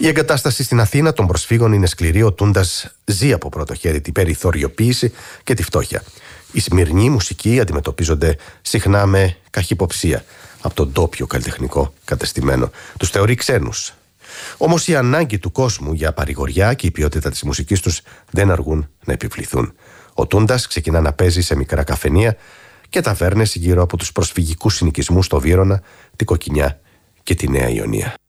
Η εγκατάσταση στην Αθήνα των προσφύγων είναι σκληρή. Ο Τούντας ζει από πρώτο χέρι την περιθωριοποίηση και τη φτώχεια. Οι Σμυρνοί μουσικοί αντιμετωπίζονται συχνά με καχυποψία από τον ντόπιο καλλιτεχνικό κατεστημένο. Τους θεωρεί ξένους. Όμως η ανάγκη του κόσμου για παρηγοριά και η ποιότητα της μουσικής τους δεν αργούν να επιβληθούν. Ο Τούντας ξεκινά να παίζει σε μικρά καφενεία και ταβέρνες γύρω από τους προσφυγικούς συνοικισμούς στο Βύρωνα, την Κοκκινιά και τη Νέα Ιωνία.